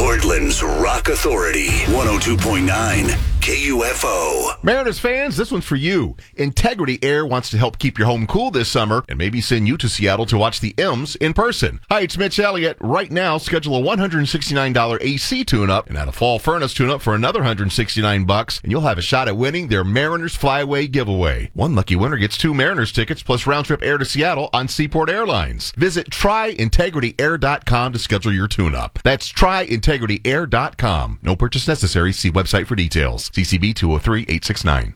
Portland's Rock Authority, 102.9 KUFO. Mariners fans, this one's for you. Integrity Air wants to help keep your home cool this summer and maybe send you to Seattle to watch the M's in person. Hi, it's Mitch Elliott. Right now, schedule a $169 AC tune-up and add a fall furnace tune-up for another $169, and you'll have a shot at winning their Mariners Flyaway giveaway. One lucky winner gets 2 Mariners tickets plus round-trip air to Seattle on Seaport Airlines. Visit tryintegrityair.com to schedule your tune-up. That's tryintegrityair.com. No purchase necessary. See website for details. CCB 203-869.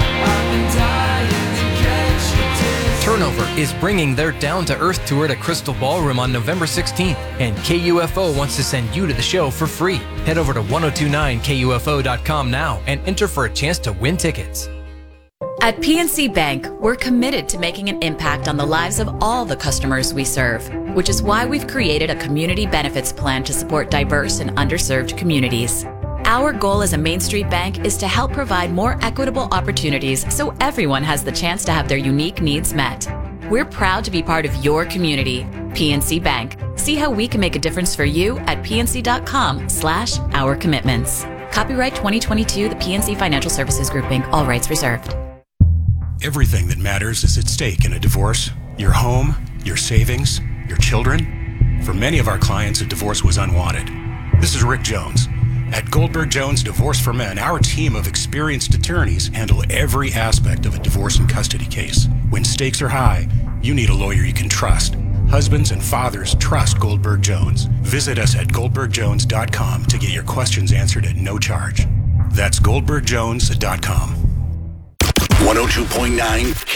Turnover is bringing their Down to Earth tour to Crystal Ballroom on November 16th, and KUFO wants to send you to the show for free. Head over to 1029KUFO.com now and enter for a chance to win tickets. At PNC Bank, we're committed to making an impact on the lives of all the customers we serve, which is why we've created a community benefits plan to support diverse and underserved communities. Our goal as a Main Street bank is to help provide more equitable opportunities so everyone has the chance to have their unique needs met. We're proud to be part of your community. PNC Bank. See how we can make a difference for you at pnc.com/our commitments. Copyright 2022, the PNC Financial Services Group, Inc., all rights reserved. Everything that matters is at stake in a divorce. Your home, your savings, your children. For many of our clients, a divorce was unwanted. This is Rick Jones. At Goldberg Jones Divorce for Men, our team of experienced attorneys handle every aspect of a divorce and custody case. When stakes are high, you need a lawyer you can trust. Husbands and fathers trust Goldberg Jones. Visit us at goldbergjones.com to get your questions answered at no charge. That's goldbergjones.com. 102.9